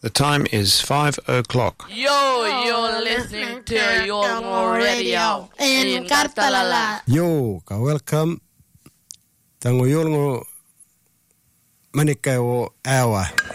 The time is 5:00. Yo, you're listening to Yolngu Radio in Kartalala. Yo, ka welcome. Tango Yolngu manikay o awa.